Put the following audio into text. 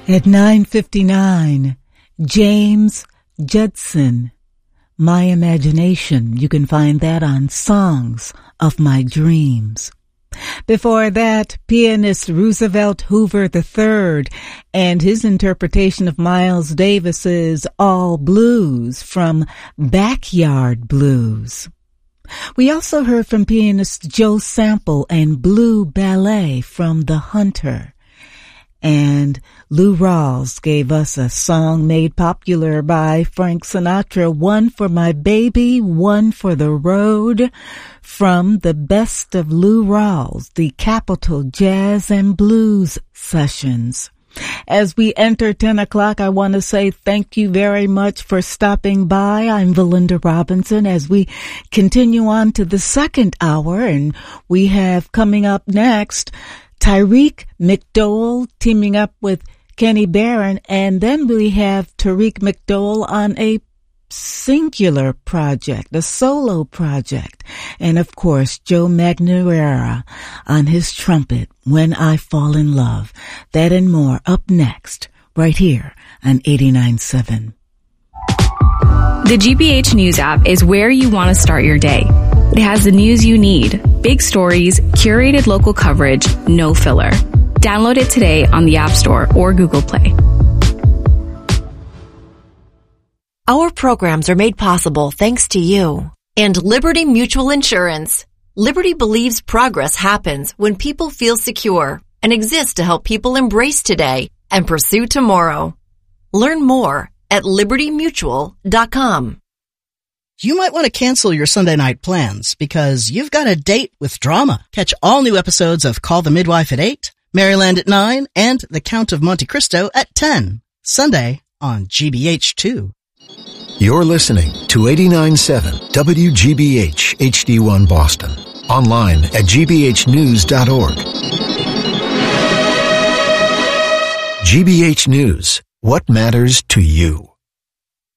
At 9:59, James Judson, My Imagination. You can find that on Songs of My Dreams. Before that, pianist Roosevelt Hoover III and his interpretation of Miles Davis's All Blues from Backyard Blues. We also heard from pianist Joe Sample and Blue Ballet from The Hunter. And Lou Rawls gave us a song made popular by Frank Sinatra, One for My Baby, One for the Road, from the Best of Lou Rawls, the Capitol Jazz and Blues Sessions. As we enter 10 o'clock, I want to say thank you very much for stopping by. I'm Valinda Robinson as we continue on to the second hour, and we have coming up next Tyreek McDowell teaming up with Kenny Barron, and then we have Tyreek McDowell on a singular project, a solo project, and of course Joe Magnarera on his trumpet, When I Fall in Love. That and more up next, right here on 89.7. The GBH News app is where you want to start your day. It has the news you need, big stories, curated local coverage, no filler. Download it today on the App Store or Google Play. Our programs are made possible thanks to you and Liberty Mutual Insurance. Liberty believes progress happens when people feel secure and exists to help people embrace today and pursue tomorrow. Learn more at libertymutual.com. You might want to cancel your Sunday night plans because you've got a date with drama. Catch all new episodes of Call the Midwife at 8, Maryland at 9, and The Count of Monte Cristo at 10. Sunday on GBH2. You're listening to 89.7 WGBH HD1 Boston. Online at gbhnews.org. GBH News. What matters to you?